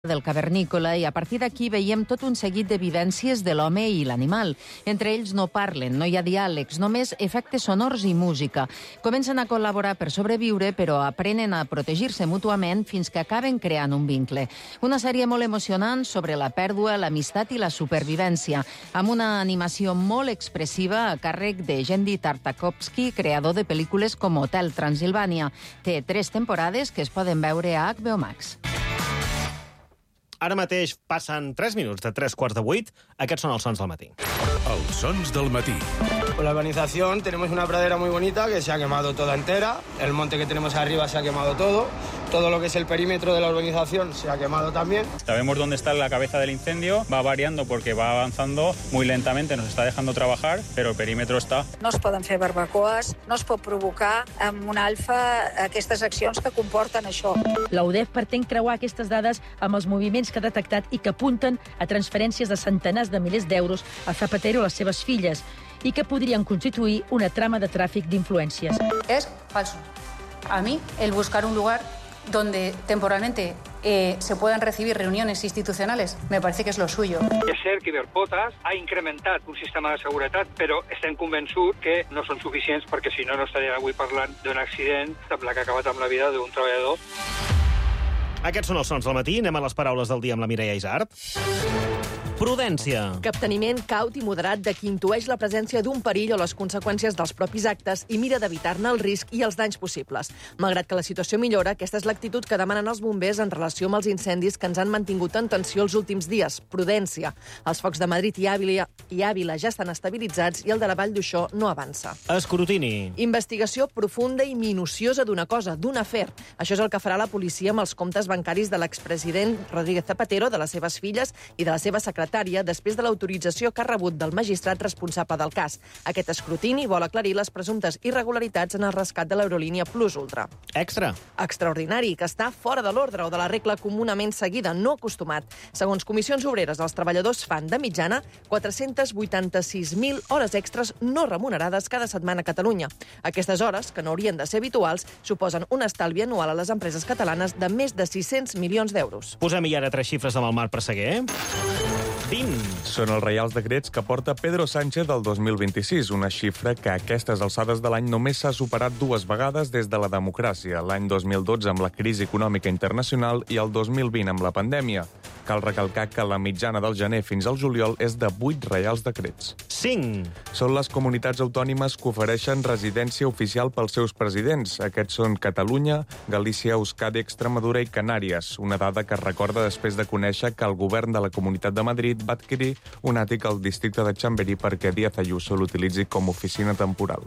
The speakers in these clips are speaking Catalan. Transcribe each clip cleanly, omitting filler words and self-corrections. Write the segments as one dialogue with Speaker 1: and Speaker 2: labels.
Speaker 1: del cavernícola i a partir d'aquí veiem tot un seguit de vivències de l'home i l'animal. Entre ells no parlen, no hi ha diàlegs, només efectes sonors i música. Comencen a col·laborar per sobreviure, però aprenen a protegir-se mútuament fins que acaben creant un vincle. Una sèrie molt emocionant sobre la pèrdua, l'amistat i la supervivència, amb una animació molt expressiva a càrrec de Gendy Tartakovsky, creador de pel·lícules com Hotel Transilvània. Té 3 temporades que es poden veure a HBO Max.
Speaker 2: Ara mateix passen 3 minuts de 7:45. Aquests són els sons del matí.
Speaker 3: Els sons del matí.
Speaker 4: Con la urbanización tenemos una pradera muy bonita que se ha quemado toda entera. El monte que tenemos arriba se ha quemado todo. Todo lo que es el perímetro de la urbanización se ha quemado también.
Speaker 5: Sabemos dónde está la cabeza del incendio. Va variando porque va avanzando muy lentamente. Nos està dejando trabajar, però el perímetro està.
Speaker 6: No es poden fer barbacoes, no es pot provocar amb un alfa aquestes accions que comporten això.
Speaker 7: La UDEF pretén creuar aquestes dades amb els moviments que ha detectat i que apunten a transferències de centenars de milers d'euros a Zapatero i les seves filles i que podrien constituir una trama de tràfic d'influències.
Speaker 8: Es falso. A mí, el buscar un lugar donde temporalmente se puedan recibir reuniones institucionales, me parece que es lo suyo.
Speaker 9: És cert que Iberpotas ha incrementat un sistema de seguretat, però estem convençuts que no són suficients perquè si no, no estaríem avui parlant d'un accident que ha acabat amb la vida d'un treballador.
Speaker 2: Aquests són els sons del matí. Anem a les paraules del dia amb la Mireia Isart. Prudència.
Speaker 10: Capteniment caut i moderat de qui intueix la presència d'un perill o les conseqüències dels propis actes i mira d'evitar-ne el risc i els danys possibles. Malgrat que la situació millora, aquesta és l'actitud que demanen els bombers en relació amb els incendis que ens han mantingut en tensió els últims dies. Prudència. Els focs de Madrid i Àvila ja estan estabilitzats i el de la Vall d'Uixó no avança.
Speaker 2: Escrutini.
Speaker 10: Investigació profunda i minuciosa d'una cosa, d'un afer. Això és el que farà la policia amb els comptes bancaris de l'expresident Rodríguez Zapatero, de les seves filles i de la seva secretària després de l'autorització que ha rebut del magistrat responsable del cas. Aquest escrutini vol aclarir les presumptes irregularitats en el rescat de l'aerolínia Plus Ultra.
Speaker 2: Extra.
Speaker 10: Extraordinari, que està fora de l'ordre o de la regla comunament seguida, no acostumat. Segons Comissions Obreres, els treballadors fan de mitjana 486.000 hores extres no remunerades cada setmana a Catalunya. Aquestes hores, que no haurien de ser habituals, suposen un estalvi anual a les empreses catalanes de més de 600 milions d'euros.
Speaker 2: Posem-hi ara 3 xifres amb el Marc Presseguer. 20.
Speaker 11: Són els reials decrets que porta Pedro Sánchez del 2026, una xifra que a aquestes alçades de l'any només s'ha superat 2 vegades des de la democràcia, l'any 2012 amb la crisi econòmica internacional i el 2020 amb la pandèmia. Cal recalcar que la mitjana del gener fins al juliol és de 8 reials decrets.
Speaker 2: 5.
Speaker 11: Són les comunitats autònomes que ofereixen residència oficial pels seus presidents. Aquests són Catalunya, Galícia, Euskadi, Extremadura i Canàries, una dada que es recorda després de conèixer que el govern de la Comunitat de Madrid va adquirir un àtic al districte de Chamberí perquè Díaz Ayuso l'utilitzi com a oficina temporal.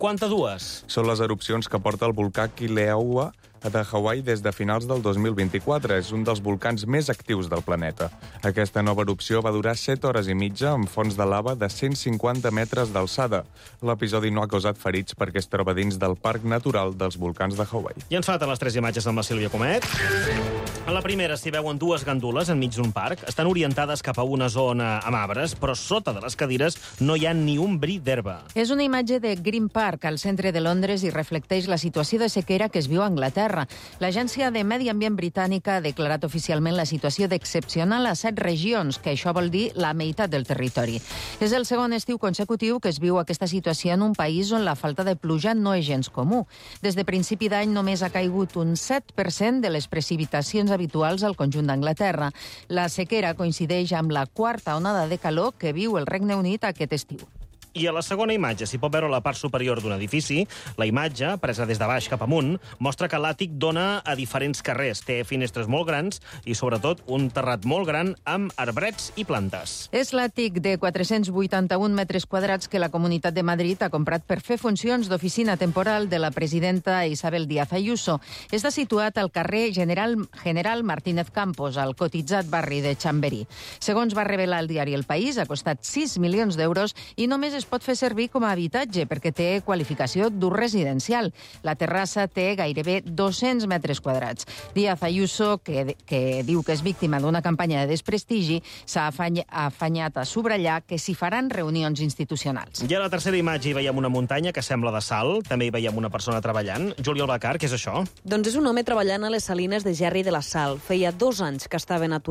Speaker 2: 52.
Speaker 11: Són les erupcions que porta el volcà Kilauea de Hawaii des de finals del 2024. És un dels volcans més actius del planeta. Aquesta nova erupció va durar 7 hores i mitja amb fonts de lava de 150 metres d'alçada. L'episodi no ha causat ferits perquè es troba dins del Parc Natural dels Volcans de Hawaii.
Speaker 2: I ens falten les 3 imatges amb la Sílvia Comet. A la primera s'hi veuen 2 gandules enmig d'un parc. Estan orientades cap a una zona amb arbres, però sota de les cadires no hi ha ni un bri d'herba.
Speaker 1: És una imatge de Green Park, al centre de Londres, i reflecteix la situació de sequera que es viu a Anglaterra. L'Agència de Medi Ambient britànica ha declarat oficialment la situació d'excepcional a 7 regions, que això vol dir la meitat del territori. És el segon estiu consecutiu que es viu aquesta situació en un país on la falta de pluja no és gens comú. Des de principi d'any només ha caigut un 7% de les precipitacions habituals al conjunt d'Anglaterra. La sequera coincideix amb la 4ª onada de calor que viu el Regne Unit aquest estiu.
Speaker 2: I a la segona imatge s'hi pot veure la part superior d'un edifici. La imatge, presa des de baix cap amunt, mostra que l'àtic dona a diferents carrers. Té finestres molt grans i, sobretot, un terrat molt gran amb arbrets i plantes.
Speaker 1: És l'àtic de 481 metres quadrats que la Comunitat de Madrid ha comprat per fer funcions d'oficina temporal de la presidenta Isabel Díaz Ayuso. Està situat al carrer General Martínez Campos, al cotitzat barri de Chamberí. Segons va revelar el diari El País, ha costat 6 milions d'euros i només es es pot fer servir com a habitatge perquè té qualificació d'ús residencial. La terrassa té gairebé 200 metres quadrats. Díaz Ayuso, que diu que és víctima d'una campanya de desprestigi, s'ha afanyat a subratllar que s'hi faran reunions institucionals.
Speaker 2: I a la tercera imatge hi veiem una muntanya que sembla de sal. També hi veiem una persona treballant. Júlia Albacar, què és això?
Speaker 12: Doncs és un home treballant a les salines de Gerri de la Sal. Feia 2 anys que estaven aturats